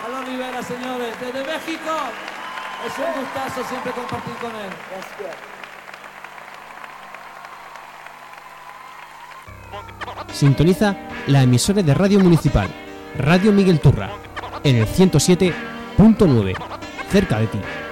Carlos Rivera, señores, desde México. Es un gustazo siempre compartir con él. Sintoniza la emisora de Radio Municipal, Radio Miguel Turra, en el 107.9, cerca de ti.